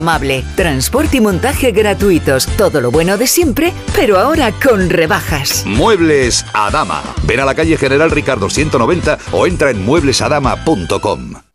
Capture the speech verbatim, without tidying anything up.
Amable, transporte y montaje gratuitos, todo lo bueno de siempre, pero ahora con rebajas. Muebles Adama. Ven a la calle General Ricardo ciento noventa o entra en muebles adama punto com.